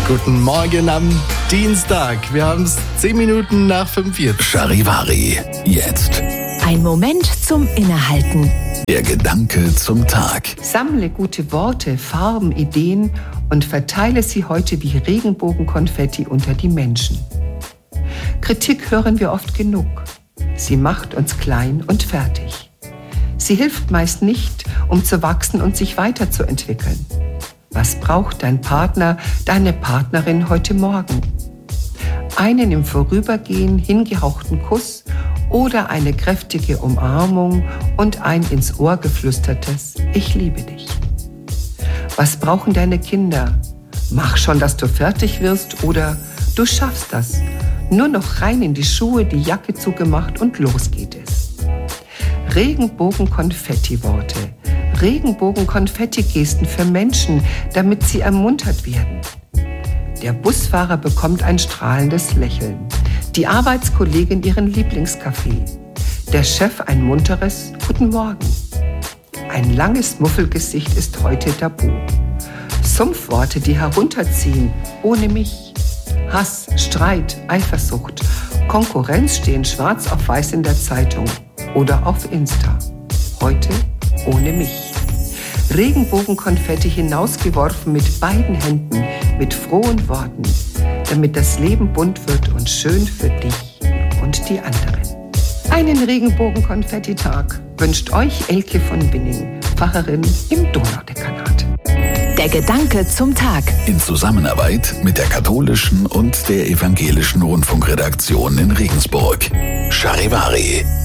Guten Morgen am Dienstag. Wir haben es 10 Minuten nach 5 jetzt. Charivari, jetzt. Ein Moment zum Innehalten. Der Gedanke zum Tag. Sammle gute Worte, Farben, Ideen und verteile sie heute wie Regenbogenkonfetti unter die Menschen. Kritik hören wir oft genug. Sie macht uns klein und fertig. Sie hilft meist nicht, um zu wachsen und sich weiterzuentwickeln. Was braucht dein Partner, deine Partnerin heute Morgen? Einen im Vorübergehen hingehauchten Kuss oder eine kräftige Umarmung und ein ins Ohr geflüstertes Ich liebe dich. Was brauchen deine Kinder? Mach schon, dass du fertig wirst oder du schaffst das. Nur noch rein in die Schuhe, die Jacke zugemacht und los geht es. Regenbogen-Konfetti-Worte. Regenbogen-Konfetti-Gesten für Menschen, damit sie ermuntert werden. Der Busfahrer bekommt ein strahlendes Lächeln, die Arbeitskollegin ihren Lieblingskaffee, der Chef ein munteres Guten Morgen. Ein langes Muffelgesicht ist heute tabu. Sumpfworte, die herunterziehen, ohne mich. Hass, Streit, Eifersucht, Konkurrenz stehen schwarz auf weiß in der Zeitung oder auf Insta. Heute ohne mich. Regenbogenkonfetti hinausgeworfen mit beiden Händen, mit frohen Worten, damit das Leben bunt wird und schön für dich und die anderen. Einen Regenbogenkonfetti-Tag wünscht euch Elke von Binning, Pfarrerin im Donaudekanat. Der Gedanke zum Tag. In Zusammenarbeit mit der katholischen und der evangelischen Rundfunkredaktion in Regensburg. Charivari.